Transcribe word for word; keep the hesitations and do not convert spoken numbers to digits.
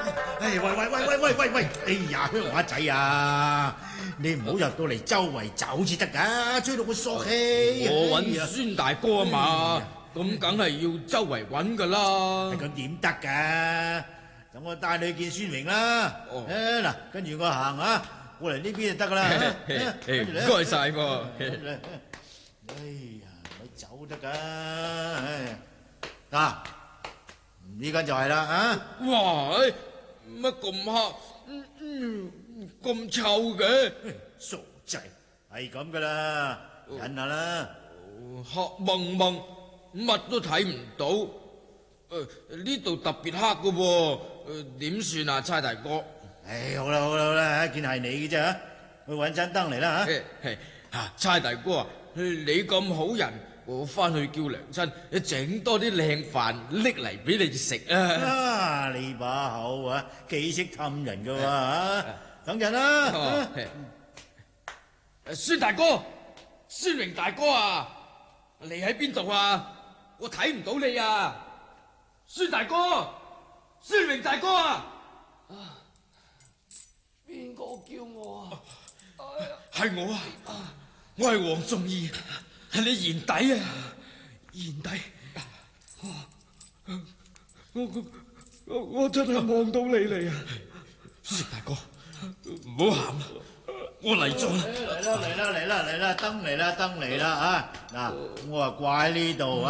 喂喂喂喂喂喂喂！哎呀，香華仔啊，你唔好入到嚟周圍走至得噶，追到我索氣。 我揾孫大哥啊嘛，咁梗係要周圍揾噶啦。 咁點得噶？等我帶你去見孫榮啦。 哦， 嗱，跟住我行啊，過嚟呢邊就得噶啦。 唔該晒喎。 哎呀，咪走得噶。嗱，呢間就係啦啊！ 哇，乜咁黑，咁臭嘅？ 傻仔，係咁噶啦，忍下啦。 黑蒙蒙，乜都睇唔到。誒，呢度特別黑噶喎，誒，點算啊，差大哥？ 唉，好啦好啦好啦，見係你嘅啫，去搵盞燈嚟啦吓。吓，差大哥啊，你咁好人，我翻去叫娘親整多啲靚飯拎嚟俾你食啊！ 啊，你把口啊，幾識氹人噶喎，等陣啦。 孫大哥，孫榮大哥啊，你喺邊度啊？我睇唔到你啊！孫大哥，孫榮大哥啊！ 邊個叫我啊？ 係我啊！我係黃仲義，係你賢弟啊！賢弟，我我我我真係望到你嚟啊！孫大哥，唔好喊啦，我嚟咗啦！ 嚟啦嚟啦嚟啦嚟啦，燈嚟啦燈嚟啦啊！嗱，我話掛喺呢度啊！